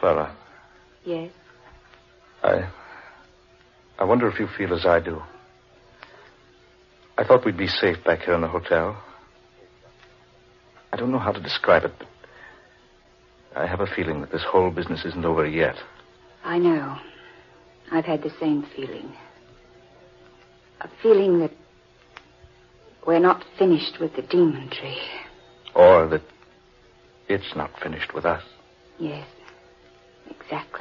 Clara. Yes? I wonder if you feel as I do. I thought we'd be safe back here in the hotel. I don't know how to describe it, but I have a feeling that this whole business isn't over yet. I know. I've had the same feeling. A feeling that we're not finished with the demon tree. Or that it's not finished with us. Yes, exactly.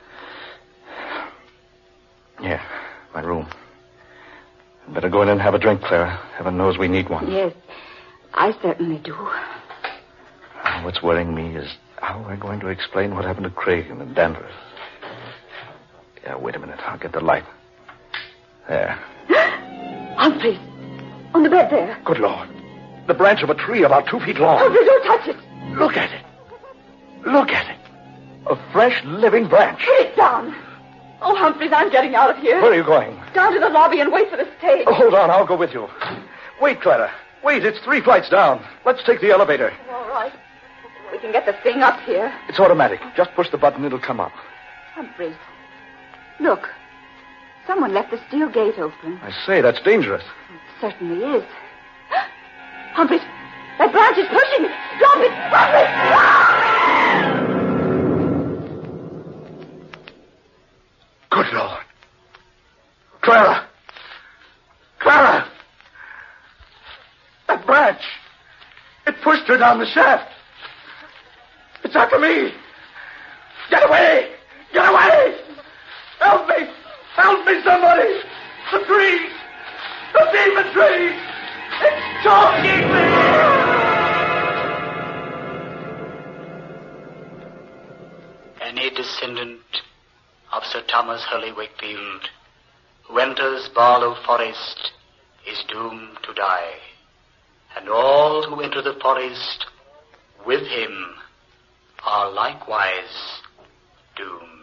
Yeah, my room. Better go in and have a drink, Clara. Heaven knows we need one. Yes, I certainly do. What's worrying me is how we're going to explain what happened to Craig and Danvers. Yeah, wait a minute. I'll get the light. There. Humphreys, on the bed there. Good Lord. The branch of a tree about 2 feet long. Humphreys, don't touch it. Look at it. Look at it. A fresh, living branch. Put it down. Oh, Humphreys, I'm getting out of here. Where are you going? Down to the lobby and wait for the stage. Oh, hold on. I'll go with you. Wait, Clara. Wait, it's 3 flights down. Let's take the elevator. All right. We can get the thing up here. It's automatic. Just push the button, it'll come up. Humphreys, look. Someone left the steel gate open. I say, that's dangerous. It certainly is. Humphreys, that branch is pushing. Drop it! Humphreys! Good Lord. Clara! Clara! That branch. It pushed her down the shaft. It's after me. Get away! Get away! Help me! Help me, somebody! The tree! The demon tree! It's choking me! Any descendant of Sir Thomas Hurley Wakefield who enters Barlow Forest is doomed to die, and all who enter the forest with him are likewise doomed.